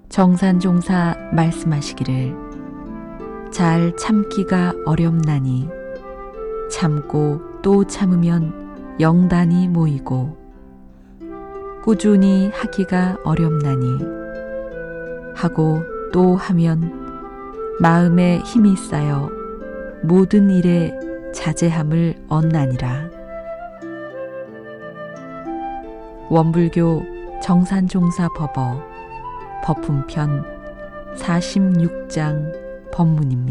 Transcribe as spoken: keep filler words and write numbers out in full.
정산종사 말씀하시기를 잘 참기가 어렵나니 참고 또 참으면 영단이 모이고 꾸준히 하기가 어렵나니 하고 또 하면 마음에 힘이 쌓여 모든 일에 자제함을 얻나니라. 원불교 정산종사 법어 법품편 사십육 장 법문입니다.